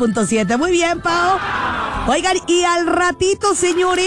103.7. Muy bien, Pao. Oigan, y al ratito, señores,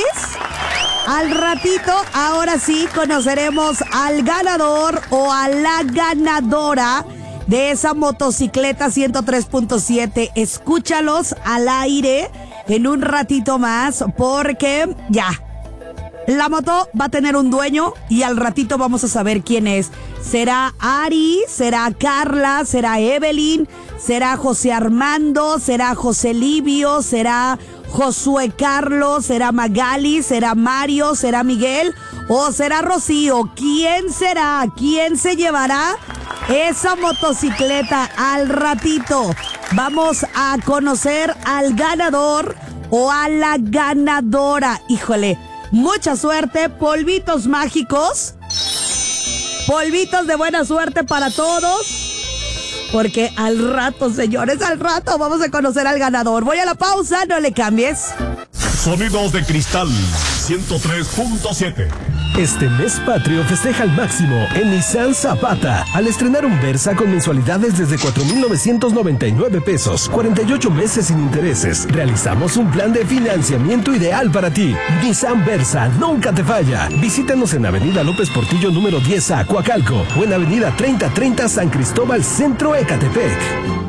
ahora sí, conoceremos al ganador o a la ganadora de esa motocicleta 103.7. Escúchalos al aire en un ratito más, porque ya, la moto va a tener un dueño y al ratito vamos a saber quién es. ¿Será Ari? ¿Será Carla? ¿Será Evelyn? ¿Será José Armando? ¿Será José Livio? ¿Será Josué Carlos? ¿Será Magali? ¿Será Mario? ¿Será Miguel? ¿O será Rocío? ¿Quién será? ¿Quién se llevará esa motocicleta? Al ratito vamos a conocer al ganador o a la ganadora. Híjole, mucha suerte, polvitos mágicos, polvitos de buena suerte para todos, porque al rato, señores, al rato vamos a conocer al ganador. Voy a la pausa, no le cambies. Sonidos de Cristal 103.7. Este mes patrio festeja al máximo en Nissan Zapata al estrenar un Versa con mensualidades desde 4,999 pesos, 48 meses sin intereses. Realizamos un plan de financiamiento ideal para ti. Nissan Versa nunca te falla. Visítanos en Avenida López Portillo número 10A, Coacalco, o en Avenida 3030 San Cristóbal, Centro, Ecatepec.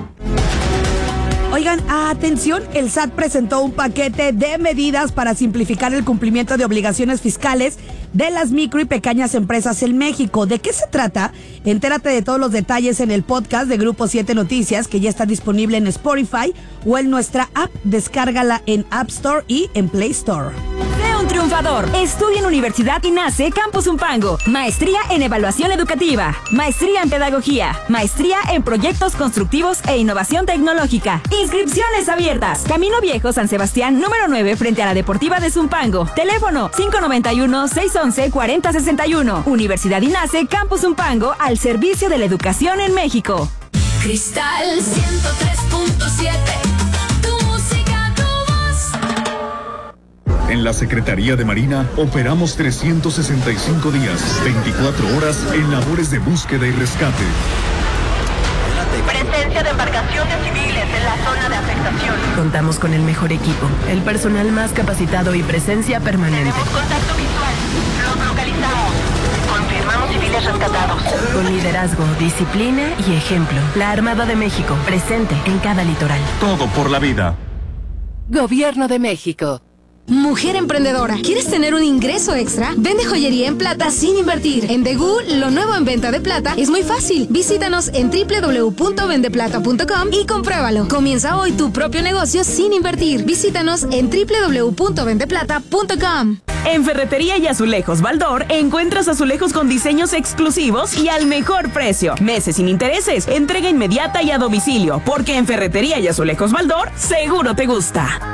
Oigan, atención, el SAT presentó un paquete de medidas para simplificar el cumplimiento de obligaciones fiscales de las micro y pequeñas empresas en México. ¿De qué se trata? Entérate de todos los detalles en el podcast de Grupo 7 Noticias, que ya está disponible en Spotify o en nuestra app. Descárgala en App Store y en Play Store. Sé un triunfador. Estudia en Universidad INACE Campus Zumpango. Maestría en Evaluación Educativa. Maestría en Pedagogía. Maestría en Proyectos Constructivos e Innovación Tecnológica. Inscripciones abiertas. Camino Viejo, San Sebastián, número 9, frente a la Deportiva de Zumpango. Teléfono 591-611-4061. Universidad INACE Campus Zumpango, al servicio de la educación en México. Cristal 103.7. En la Secretaría de Marina operamos 365 días, 24 horas en labores de búsqueda y rescate. Presencia de embarcaciones civiles en la zona de afectación. Contamos con el mejor equipo, el personal más capacitado y presencia permanente. Tenemos contacto visual. Los localizamos. Confirmamos civiles rescatados. Con liderazgo, disciplina y ejemplo. La Armada de México, presente en cada litoral. Todo por la vida. Gobierno de México. Mujer emprendedora, ¿quieres tener un ingreso extra? Vende joyería en plata sin invertir. En Degu, lo nuevo en venta de plata es muy fácil. Visítanos en www.vendeplata.com y compruébalo. Comienza hoy tu propio negocio sin invertir. Visítanos en www.vendeplata.com. En Ferretería y Azulejos Baldor encuentras azulejos con diseños exclusivos y al mejor precio. Meses sin intereses, entrega inmediata y a domicilio, porque en Ferretería y Azulejos Baldor seguro te gusta.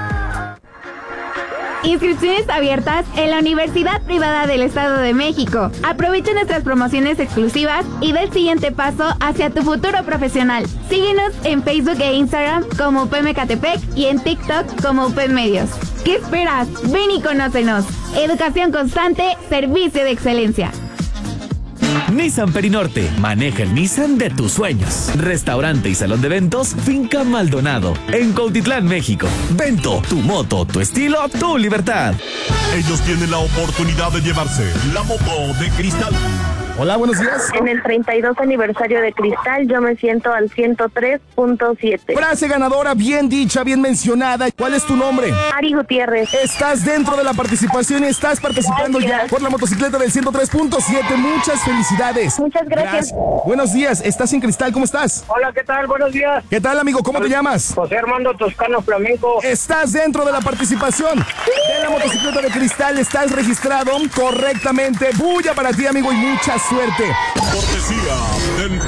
Inscripciones abiertas en la Universidad Privada del Estado de México. Aprovecha nuestras promociones exclusivas y da el siguiente paso hacia tu futuro profesional. Síguenos en Facebook e Instagram como UPM Ecatepec y en TikTok como UPM Medios. ¿Qué esperas? Ven y conócenos. Educación constante, servicio de excelencia. Nissan Perinorte, maneja el Nissan de tus sueños. Restaurante y salón de eventos Finca Maldonado, en Cuautitlán, México. Vento, tu moto, tu estilo, tu libertad. Ellos tienen la oportunidad de llevarse la moto de Cristal. Hola, buenos días. En el 32 aniversario de Cristal, yo me siento al 103.7. Frase ganadora, bien dicha, bien mencionada. ¿Cuál es tu nombre? Ari Gutiérrez. Estás dentro de la participación y estás participando ya por la motocicleta del 103.7. Muchas felicidades. Muchas gracias. Buenos días, estás en Cristal, ¿cómo estás? Hola, ¿qué tal? Buenos días. ¿Qué tal, amigo? ¿Cómo te llamas? José Armando Toscano Flamenco. Estás dentro de la participación de la motocicleta de Cristal. Estás registrado correctamente. Bulla para ti, amigo, y mucha suerte. Cortesía del